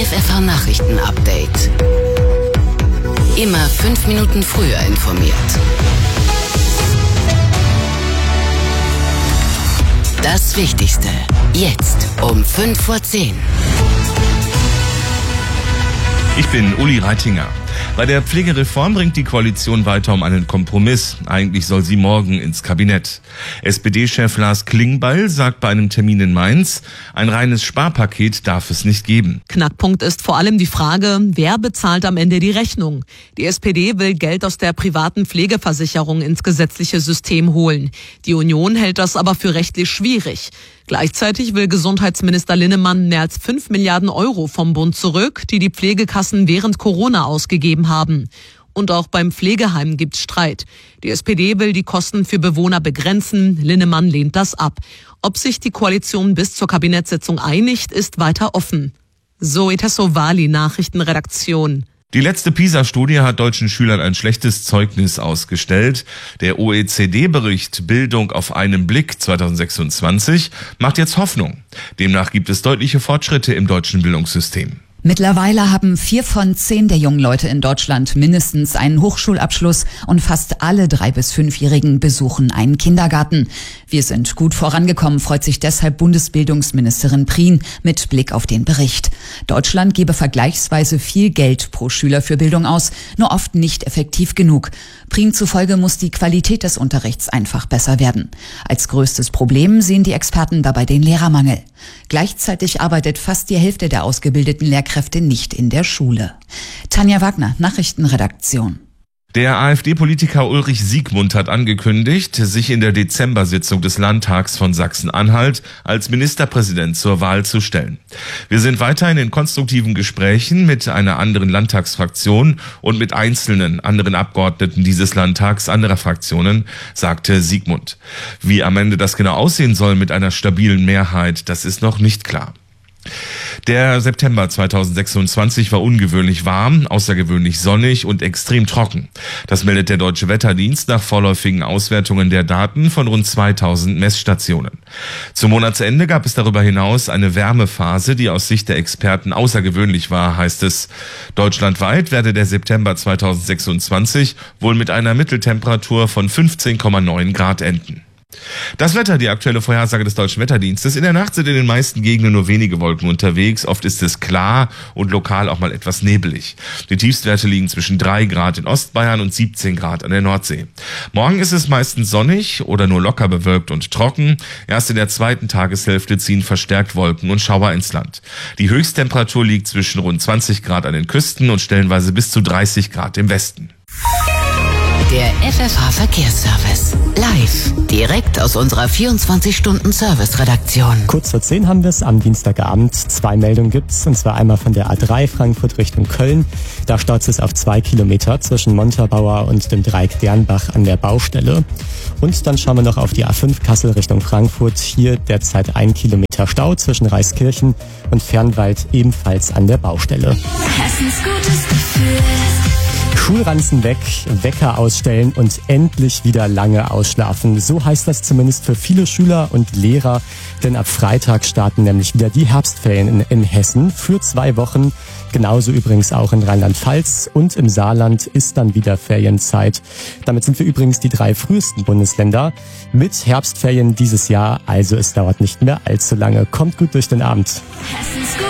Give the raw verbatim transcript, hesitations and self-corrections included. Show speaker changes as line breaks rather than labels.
F F H-Nachrichten-Update. Immer fünf Minuten früher informiert. Das Wichtigste jetzt um fünf vor zehn.
Ich bin Uli Reitinger. Bei der Pflegereform bringt die Koalition weiter um einen Kompromiss. Eigentlich soll sie morgen ins Kabinett. S P D-Chef Lars Klingbeil sagt bei einem Termin in Mainz, ein reines Sparpaket darf es nicht geben.
Knackpunkt ist vor allem die Frage, wer bezahlt am Ende die Rechnung? Die S P D will Geld aus der privaten Pflegeversicherung ins gesetzliche System holen. Die Union hält das aber für rechtlich schwierig. Gleichzeitig will Gesundheitsminister Linnemann mehr als fünf Milliarden Euro vom Bund zurück, die die Pflegekassen während Corona ausgegeben haben. Und auch beim Pflegeheim gibt's Streit. Die S P D will die Kosten für Bewohner begrenzen. Linnemann lehnt das ab. Ob sich die Koalition bis zur Kabinettssitzung einigt, ist weiter offen. Zoe Tassovali, Nachrichtenredaktion.
Die letzte PISA-Studie hat deutschen Schülern ein schlechtes Zeugnis ausgestellt. Der O E C D-Bericht Bildung auf einen Blick zweitausendsechsundzwanzig macht jetzt Hoffnung. Demnach gibt es deutliche Fortschritte im deutschen Bildungssystem.
Mittlerweile haben vier von zehn der jungen Leute in Deutschland mindestens einen Hochschulabschluss und fast alle drei- bis fünfjährigen besuchen einen Kindergarten. Wir sind gut vorangekommen, freut sich deshalb Bundesbildungsministerin Prien mit Blick auf den Bericht. Deutschland gebe vergleichsweise viel Geld pro Schüler für Bildung aus, nur oft nicht effektiv genug. Prien zufolge muss die Qualität des Unterrichts einfach besser werden. Als größtes Problem sehen die Experten dabei den Lehrermangel. Gleichzeitig arbeitet fast die Hälfte der ausgebildeten Lehrkräfte nicht in der Schule. Tanja Wagner, Nachrichtenredaktion.
Der AfD-Politiker Ulrich Siegmund hat angekündigt, sich in der Dezember-Sitzung des Landtags von Sachsen-Anhalt als Ministerpräsident zur Wahl zu stellen. Wir sind weiterhin in konstruktiven Gesprächen mit einer anderen Landtagsfraktion und mit einzelnen anderen Abgeordneten dieses Landtags anderer Fraktionen, sagte Siegmund. Wie am Ende das genau aussehen soll mit einer stabilen Mehrheit, das ist noch nicht klar. Der September zweitausendsechsundzwanzig war ungewöhnlich warm, außergewöhnlich sonnig und extrem trocken. Das meldet der Deutsche Wetterdienst nach vorläufigen Auswertungen der Daten von rund zweitausend Messstationen. Zum Monatsende gab es darüber hinaus eine Wärmephase, die aus Sicht der Experten außergewöhnlich war, heißt es. Deutschlandweit werde der September zweitausendsechsundzwanzig wohl mit einer Mitteltemperatur von fünfzehn Komma neun Grad enden. Das Wetter, die aktuelle Vorhersage des Deutschen Wetterdienstes. In der Nacht sind in den meisten Gegenden nur wenige Wolken unterwegs. Oft ist es klar und lokal auch mal etwas nebelig. Die Tiefstwerte liegen zwischen drei Grad in Ostbayern und siebzehn Grad an der Nordsee. Morgen ist es meistens sonnig oder nur locker bewölkt und trocken. Erst in der zweiten Tageshälfte ziehen verstärkt Wolken und Schauer ins Land. Die Höchsttemperatur liegt zwischen rund zwanzig Grad an den Küsten und stellenweise bis zu dreißig Grad im Westen.
Der F F H-Verkehrsservice. Live. Direkt aus unserer vierundzwanzig-Stunden-Service-Redaktion.
Kurz vor zehn haben wir es am Dienstagabend. Zwei Meldungen gibt's, und zwar einmal von der A drei Frankfurt Richtung Köln. Da staut es auf zwei Kilometer zwischen Montabaur und dem Dreieck Dernbach an der Baustelle. Und dann schauen wir noch auf die A fünf Kassel Richtung Frankfurt. Hier derzeit ein Kilometer Stau zwischen Reiskirchen und Fernwald, ebenfalls an der Baustelle.
Hessens gutes Gefühl.
Schulranzen weg, Wecker ausstellen und endlich wieder lange ausschlafen. So heißt das zumindest für viele Schüler und Lehrer, denn ab Freitag starten nämlich wieder die Herbstferien in, in Hessen für zwei Wochen. Genauso übrigens auch in Rheinland-Pfalz und im Saarland ist dann wieder Ferienzeit. Damit sind wir übrigens die drei frühesten Bundesländer mit Herbstferien dieses Jahr. Also es dauert nicht mehr allzu lange. Kommt gut durch den Abend.